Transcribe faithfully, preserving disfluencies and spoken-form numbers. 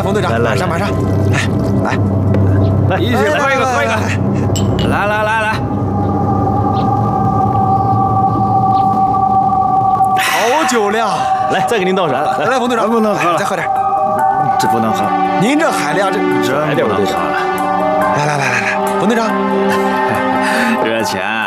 来，冯队长，马上马上，来来， 一起喝一个，喝一个，来来来来， 好酒量， 来，再给您倒上。 来来，冯队长， 不能喝了， 再喝点。 这不能喝， 您这海量，这真不能喝了。 来来来来来，冯队长， 热钱。